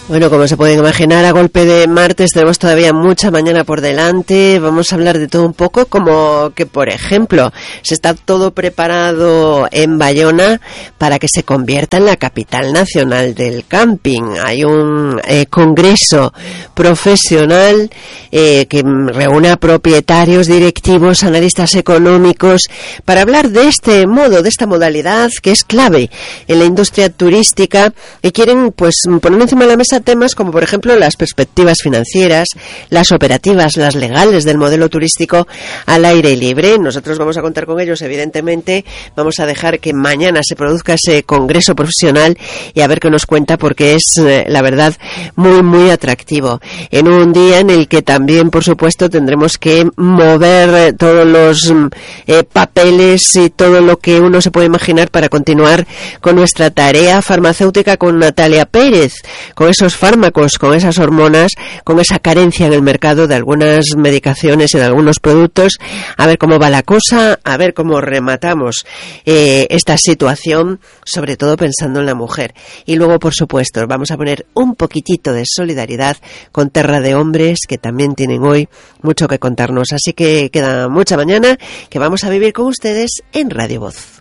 Bueno, como se pueden imaginar, a golpe de martes tenemos todavía mucha mañana por delante. Vamos a hablar de todo un poco, como que, por ejemplo, se está todo preparado en Bayona para que se convierta en la capital nacional del camping. Hay un congreso profesional que reúne a propietarios, directivos, analistas económicos para hablar de este modo, de esta modalidad que es clave en la industria turística, y quieren pues poner encima de la mesa temas como, por ejemplo, las perspectivas financieras, las operativas, las legales del modelo turístico al aire libre. Nosotros vamos a contar con ellos, evidentemente. Vamos a dejar que mañana se produzca ese congreso profesional y a ver qué nos cuenta, porque es, la verdad, muy, muy atractivo. En un día en el que también, por supuesto, tendremos que mover todos los papeles y todo lo que uno se puede imaginar para continuar con nuestra tarea farmacéutica con Natalia Pérez, con esos fármacos, con esas hormonas, con esa carencia en el mercado de algunas medicaciones y de algunos productos. A ver cómo va la cosa, a ver cómo rematamos esta situación, sobre todo pensando en la mujer. Y luego, por supuesto, vamos a poner un poquitito de solidaridad con Terra de Hombres, que también tienen hoy mucho que contarnos. Así que queda mucha mañana que vamos a vivir con ustedes en Radio Voz.